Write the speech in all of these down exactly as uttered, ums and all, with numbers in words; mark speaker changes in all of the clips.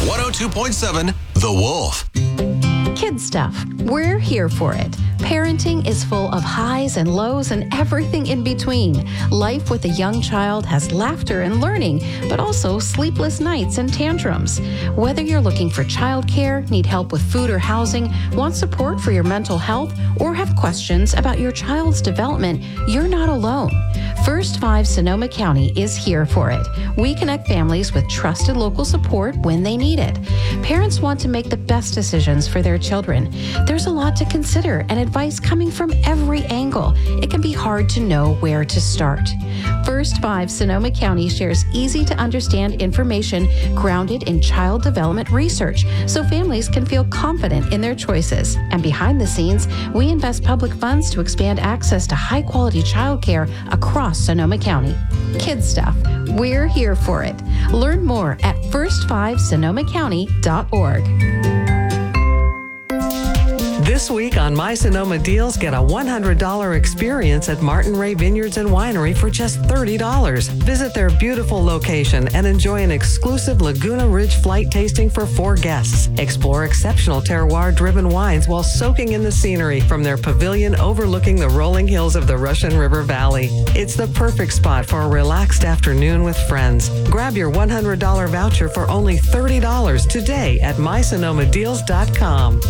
Speaker 1: one oh two point seven The Wolf.
Speaker 2: Kid stuff. We're here for it. Parenting is full of highs and lows and everything in between. Life with a young child has laughter and learning, but also sleepless nights and tantrums. Whether you're looking for childcare, need help with food or housing, want support for your mental health, or have questions about your child's development, you're not alone. First Five Sonoma County is here for it. We connect families with trusted local support when they need it. Parents want to make the best decisions for their children. There's a lot to consider and advice coming from every angle. It can be hard to know where to start. First Five Sonoma County shares easy to understand information grounded in child development research so families can feel confident in their choices. And behind the scenes, we invest public funds to expand access to high quality childcare across Sonoma County. Kid stuff. We're here for it. Learn more at first five sonoma county dot org.
Speaker 3: This week on My Sonoma Deals, get a one hundred dollars experience at Martin Ray Vineyards and Winery for just thirty dollars. Visit their beautiful location and enjoy an exclusive Laguna Ridge flight tasting for four guests. Explore exceptional terroir-driven wines while soaking in the scenery from their pavilion overlooking the rolling hills of the Russian River Valley. It's the perfect spot for a relaxed afternoon with friends. Grab your one hundred dollars voucher for only thirty dollars today at my sonoma deals dot com.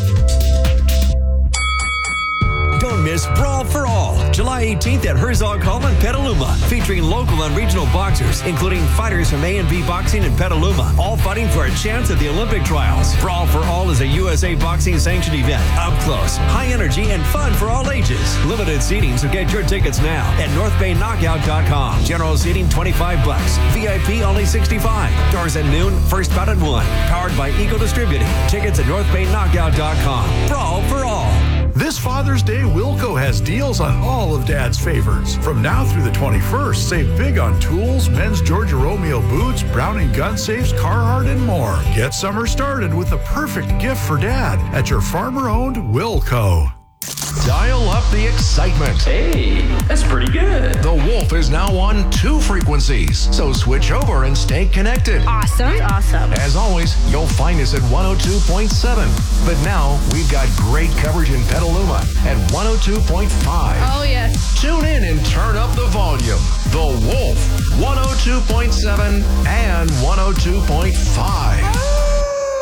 Speaker 4: Don't miss Brawl for All, July eighteenth at Herzog Hall in Petaluma, featuring local and regional boxers, including fighters from A and B Boxing in Petaluma, all fighting for a chance at the Olympic trials. Brawl for All is a U S A Boxing sanctioned event, up close, high energy, and fun for all ages. Limited seating, so get your tickets now at north bay knockout dot com. General seating twenty-five bucks, V I P only sixty-five. Doors at noon, first bout at one. Powered by Eagle Distributing. Tickets at north bay knockout dot com. Brawl for All.
Speaker 5: This Father's Day, Wilco has deals on all of Dad's favorites. From now through the twenty-first, save big on tools, men's Georgia Romeo boots, Browning gun safes, Carhartt, and more. Get summer started with the perfect gift for Dad at your farmer-owned Wilco.
Speaker 1: Dial up the excitement.
Speaker 6: Hey, that's pretty good.
Speaker 1: The Wolf is now on two frequencies, so switch over and stay connected.
Speaker 7: Awesome. Awesome.
Speaker 1: As always, you'll find us at one oh two point seven. But now we've got great coverage in Petaluma at one oh two point five.
Speaker 7: Oh, yes.
Speaker 1: Tune in and turn up the volume. The Wolf, one oh two point seven and one oh two point five.